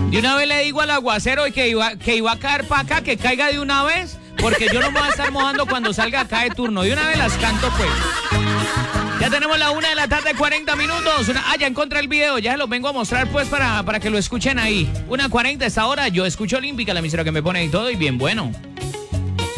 De una vez le digo al aguacero que iba a caer para acá, que caiga de una vez, porque yo no me voy a estar mojando cuando salga acá de turno. De una vez las canto, pues. Ya tenemos la 1:40 p.m. Ya encontré el video, ya se los vengo a mostrar, pues, para que lo escuchen ahí. 1:40 esta hora, yo escucho Olímpica, la emisora que me pone y todo, y bien bueno.